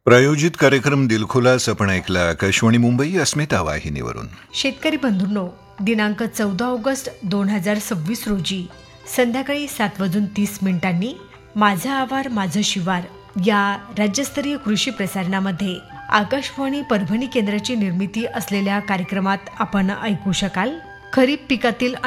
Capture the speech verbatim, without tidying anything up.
प्रायोजित कार्यक्रम दिलखुलास आपण ऐकला आकाशवाणी मुंबई अस्मिता वाहिनीवरून. शेतकरी बंधूंनो, दिनांक चौदा ऑगस्ट दोन हजार सव्वीस रोजी संध्याकाळी सात वाजून तीस मिनिटांनी माझा आवार माझं शिवार या राज्यस्तरीय कृषी प्रसारणामध्ये आकाशवाणी परभणी केंद्राची निर्मिती असलेल्या कार्यक्रमात आपण ऐकू शकाल खरीप पिकातील